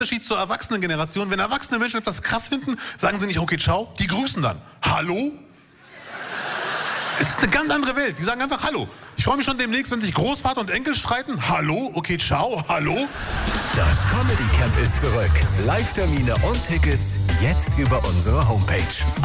Unterschied zur Erwachsenengeneration. Wenn erwachsene Menschen etwas krass finden, sagen sie nicht okay, ciao, die grüßen dann. Hallo? Es ist eine ganz andere Welt. Die sagen einfach Hallo. Ich freue mich schon demnächst, wenn sich Großvater und Enkel streiten. Hallo? Okay, ciao, hallo? Das Comedy Camp ist zurück. Live-Termine und Tickets jetzt über unsere Homepage.